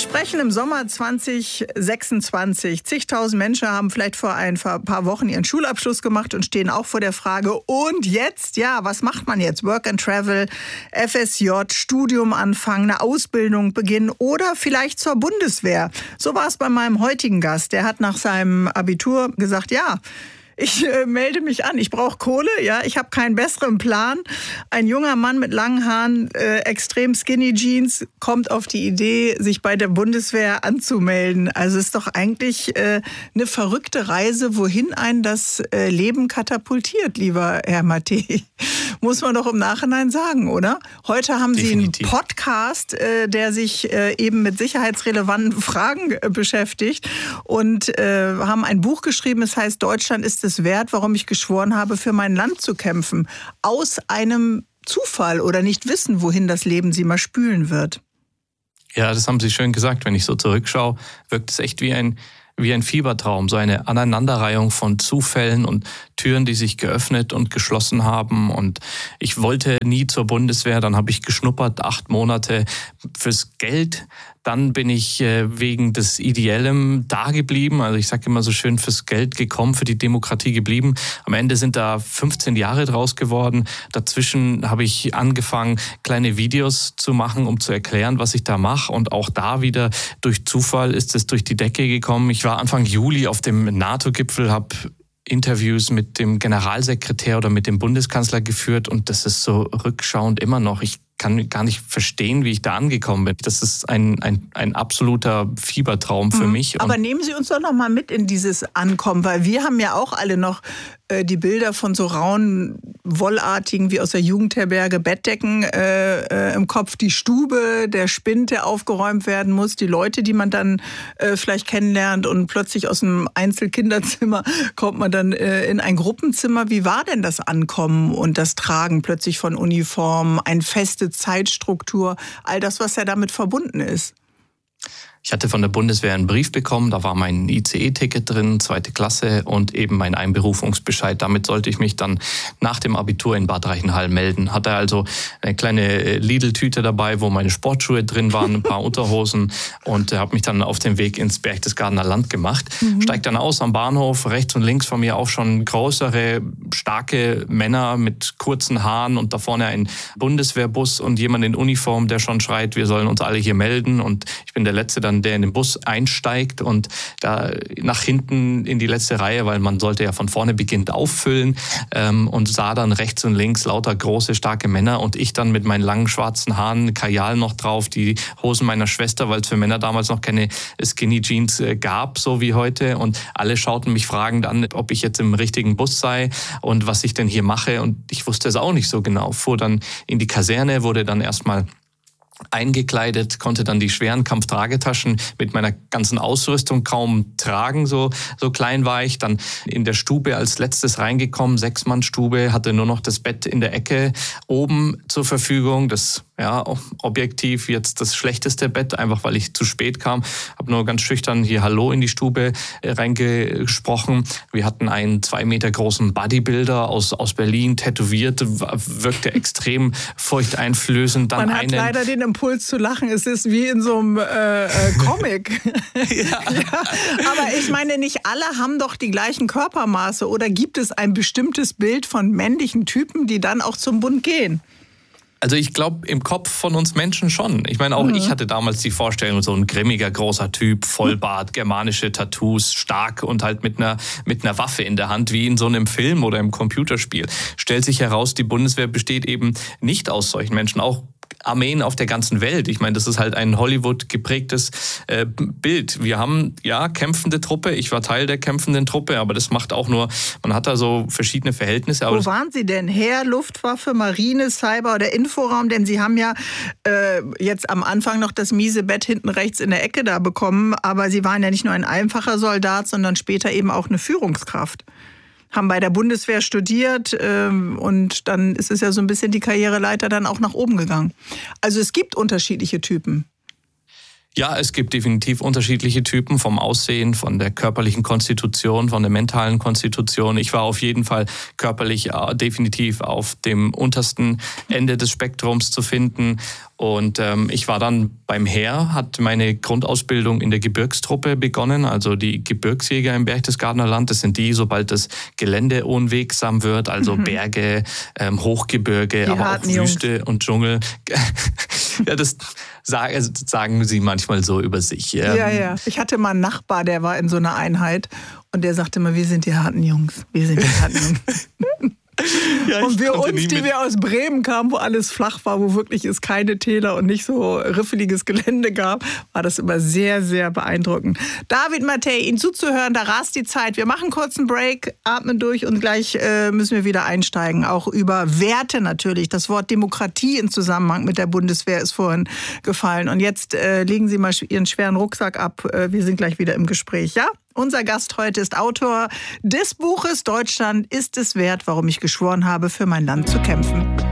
sprechen im Sommer 2026. Zigtausend Menschen haben vielleicht vor ein paar Wochen ihren Schulabschluss gemacht und stehen auch vor der Frage, und jetzt? Ja, was macht man jetzt? Work and Travel, FSJ, Studium anfangen, eine Ausbildung beginnen oder vielleicht zur Bundeswehr. So war es bei meinem heutigen Gast. Der hat nach seinem Abitur gesagt, ja, ich melde mich an, ich brauche Kohle, ja, ich habe keinen besseren Plan. Ein junger Mann mit langen Haaren, extrem skinny Jeans, kommt auf die Idee, sich bei der Bundeswehr anzumelden. Also ist doch eigentlich eine verrückte Reise, wohin einen das Leben katapultiert, lieber Herr Mattei. Muss man doch im Nachhinein sagen, oder? Heute haben Definitiv. Sie einen Podcast, der sich eben mit sicherheitsrelevanten Fragen beschäftigt und haben ein Buch geschrieben, es heißt Deutschland ist es wert, warum ich geschworen habe, für mein Land zu kämpfen. Aus einem Zufall oder nicht wissen, wohin das Leben sie mal spülen wird. Ja, das haben Sie schön gesagt. Wenn ich so zurückschaue, wirkt es echt wie ein Fiebertraum, so eine Aneinanderreihung von Zufällen und Türen, die sich geöffnet und geschlossen haben. Und ich wollte nie zur Bundeswehr, dann habe ich geschnuppert, 8 Monate fürs Geld. Dann bin ich wegen des Ideellem da geblieben. Also ich sage immer so schön, fürs Geld gekommen, für die Demokratie geblieben. Am Ende sind da 15 Jahre draus geworden. Dazwischen habe ich angefangen, kleine Videos zu machen, um zu erklären, was ich da mache. Und auch da wieder durch Zufall ist es durch die Decke gekommen. Ich war Anfang Juli auf dem NATO-Gipfel, habe Interviews mit dem Generalsekretär oder mit dem Bundeskanzler geführt. Und das ist so rückschauend immer noch. Ich kann gar nicht verstehen, wie ich da angekommen bin. Das ist ein absoluter Fiebertraum für mich. Aber nehmen Sie uns doch noch mal mit in dieses Ankommen, weil wir haben ja auch alle noch die Bilder von so rauen, wollartigen, wie aus der Jugendherberge, Bettdecken im Kopf, die Stube, der Spind, der aufgeräumt werden muss, die Leute, die man dann vielleicht kennenlernt und plötzlich aus einem Einzelkinderzimmer kommt man dann in ein Gruppenzimmer. Wie war denn das Ankommen und das Tragen plötzlich von Uniformen, eine feste Zeitstruktur, all das, was ja damit verbunden ist? Ich hatte von der Bundeswehr einen Brief bekommen, da war mein ICE-Ticket drin, 2. Klasse und eben mein Einberufungsbescheid. Damit sollte ich mich dann nach dem Abitur in Bad Reichenhall melden. Hatte also eine kleine Lidl-Tüte dabei, wo meine Sportschuhe drin waren, ein paar Unterhosen und habe mich dann auf den Weg ins Berchtesgadener Land gemacht. Steig dann aus am Bahnhof, rechts und links von mir auch schon größere, starke Männer mit kurzen Haaren und da vorne ein Bundeswehrbus und jemand in Uniform, der schon schreit, wir sollen uns alle hier melden und ich bin der Letzte, der in den Bus einsteigt und da nach hinten in die letzte Reihe, weil man sollte ja von vorne beginnend auffüllen und sah dann rechts und links lauter große, starke Männer und ich dann mit meinen langen schwarzen Haaren, Kajal noch drauf, die Hosen meiner Schwester, weil es für Männer damals noch keine Skinny Jeans gab, so wie heute und alle schauten mich fragend an, ob ich jetzt im richtigen Bus sei und was ich denn hier mache und ich wusste es auch nicht so genau. Fuhr dann in die Kaserne, wurde dann erstmal eingekleidet, konnte dann die schweren Kampftragetaschen mit meiner ganzen Ausrüstung kaum tragen, so klein war ich. Dann in der Stube als letztes reingekommen, 6-Mann-Stube, hatte nur noch das Bett in der Ecke oben zur Verfügung. Das objektiv jetzt das schlechteste Bett, einfach weil ich zu spät kam. Habe nur ganz schüchtern hier Hallo in die Stube reingesprochen. Wir hatten einen 2 Meter großen Bodybuilder aus Berlin, tätowiert, wirkte extrem furchteinflößend. Dann Man hat leider den Impuls zu lachen. Es ist wie in so einem Comic. Ja. Aber ich meine, nicht alle haben doch die gleichen Körpermaße. Oder gibt es ein bestimmtes Bild von männlichen Typen, die dann auch zum Bund gehen? Also ich glaube, im Kopf von uns Menschen schon. Ich meine, auch ich hatte damals die Vorstellung, so ein grimmiger, großer Typ, Vollbart, germanische Tattoos, stark und halt mit einer Waffe in der Hand, wie in so einem Film oder im Computerspiel. Stellt sich heraus, die Bundeswehr besteht eben nicht aus solchen Menschen, auch Armeen auf der ganzen Welt. Ich meine, das ist halt ein Hollywood geprägtes Bild. Wir haben, kämpfende Truppe. Ich war Teil der kämpfenden Truppe, aber das macht auch nur, man hat da so verschiedene Verhältnisse. Wo waren Sie denn? Heer, Luftwaffe, Marine, Cyber oder Inforaum? Denn Sie haben ja jetzt am Anfang noch das miese Bett hinten rechts in der Ecke da bekommen, aber Sie waren ja nicht nur ein einfacher Soldat, sondern später eben auch eine Führungskraft. Haben bei der Bundeswehr studiert und dann ist es ja so ein bisschen die Karriereleiter dann auch nach oben gegangen. Also es gibt unterschiedliche Typen. Ja, es gibt definitiv unterschiedliche Typen vom Aussehen, von der körperlichen Konstitution, von der mentalen Konstitution. Ich war auf jeden Fall körperlich definitiv auf dem untersten Ende des Spektrums zu finden. Und ich war dann beim Heer, hat meine Grundausbildung in der Gebirgstruppe begonnen, also die Gebirgsjäger im Berchtesgadener Land. Das sind die, sobald das Gelände unwegsam wird, also Berge, Hochgebirge, die aber auch Wüste und Dschungel. Ja, das sagen sie manchmal so über sich. Ja. Ich hatte mal einen Nachbar, der war in so einer Einheit und der sagte immer, wir sind die harten Jungs. Wir sind die harten Jungs. Ja, und wir uns, die wir aus Bremen kamen, wo alles flach war, wo wirklich es keine Täler und nicht so riffeliges Gelände gab, war das immer sehr, sehr beeindruckend. David Mathey, Ihnen zuzuhören, da rast die Zeit. Wir machen kurz einen Break, atmen durch und gleich müssen wir wieder einsteigen. Auch über Werte natürlich. Das Wort Demokratie im Zusammenhang mit der Bundeswehr ist vorhin gefallen. Und jetzt legen Sie mal Ihren schweren Rucksack ab. Wir sind gleich wieder im Gespräch, ja? Unser Gast heute ist Autor des Buches Deutschland ist es wert, warum ich geschworen habe, für mein Land zu kämpfen.